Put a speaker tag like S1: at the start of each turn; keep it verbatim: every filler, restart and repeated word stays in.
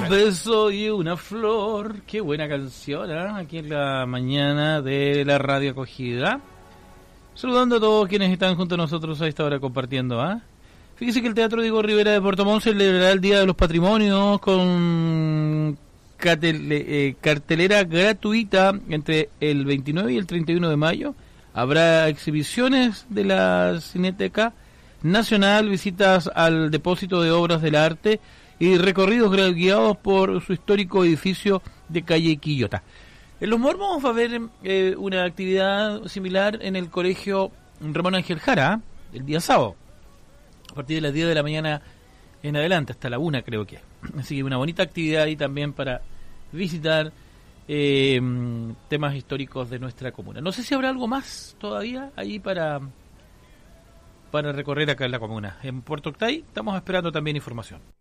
S1: beso y una flor. Qué buena canción, ¿eh? Aquí en la mañana de la radio acogida. Saludando a todos quienes están junto a nosotros a esta hora compartiendo, ¿ah? ¿eh? Fíjese que el Teatro Diego Rivera de Puerto Montt celebrará el Día de los Patrimonios con eh, cartelera gratuita entre el veintinueve y el treinta y uno de mayo. Habrá exhibiciones de la Cineteca Nacional, visitas al Depósito de Obras del Arte y recorridos guiados por su histórico edificio de calle Quillota. En Los Mormos va a haber eh, una actividad similar en el Colegio Ramón Ángel Jara, el día sábado, a partir de las diez de la mañana en adelante, hasta la una creo que. Así que una bonita actividad ahí también para visitar eh, temas históricos de nuestra comuna. No sé si habrá algo más todavía ahí para, para recorrer acá en la comuna. En Puerto Octay estamos esperando también información.